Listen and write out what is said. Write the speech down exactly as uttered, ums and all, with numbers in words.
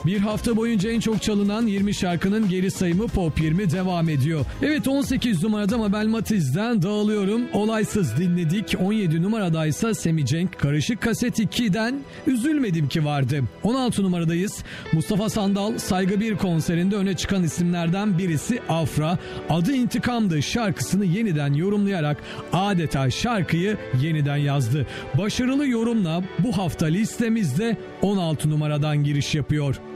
Bir hafta boyunca en çok çalınan yirmi şarkının geri sayımı Pop yirmi devam ediyor. Evet, on sekiz numarada Mabel Matiz'den Dağılıyorum Olaysız dinledik. on yedi numaradaysa Semi Cenk Karışık Kaset iki'den Üzülmedim Ki vardı. on altı numaradayız. Mustafa Sandal Saygı bir konserinde öne çıkan isimlerden birisi Afra. Adı İntikam'dı şarkısını yeniden yorumlayarak adeta şarkıyı yeniden yazdı. Başarılı yorumla bu hafta listemizde on altı numaradan giriş yapıyor.